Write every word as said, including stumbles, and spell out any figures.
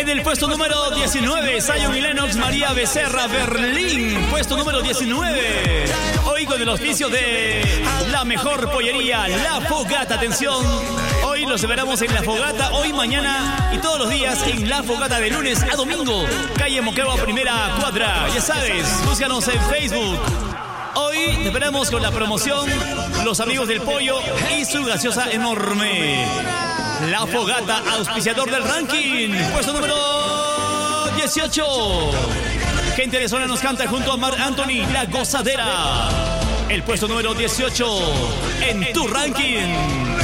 En el puesto número diecinueve, Zion y Lennox, María Becerra, Berlín. Puesto número diecinueve. Hoy con el auspicio de la mejor pollería, La Fogata. Atención, hoy los esperamos en La Fogata, hoy, mañana y todos los días en La Fogata de lunes a domingo. Calle Moquegua, primera cuadra. Ya sabes, búscanos en Facebook. Hoy te esperamos con la promoción Los Amigos del Pollo y su gaseosa enorme. La Fogata, auspiciador del ranking. Puesto número dieciocho. Gente de Zona nos canta junto a Mar Anthony, La Gozadera. El puesto número dieciocho en tu ranking.